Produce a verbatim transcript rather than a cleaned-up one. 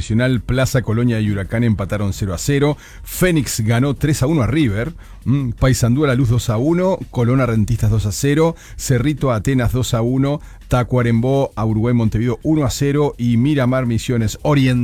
Profesional, Plaza Colonia y Huracán empataron cero a cero. Fénix ganó tres a uno a River. Mm, Paysandú a La Luz dos a uno. Colón a Rentistas dos a cero. Cerrito a Atenas dos a uno. Tacuarembó a Uruguay Montevideo uno a cero. Y Miramar Misiones Oriental